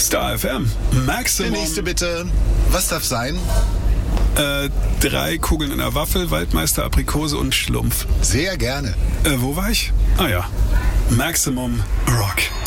Star FM. Der Maximum. nächste bitte. Was darf sein? 3 Kugeln in der Waffel, Waldmeister, Aprikose und Schlumpf. Sehr gerne. Wo war ich? Ah ja. Maximum Rock.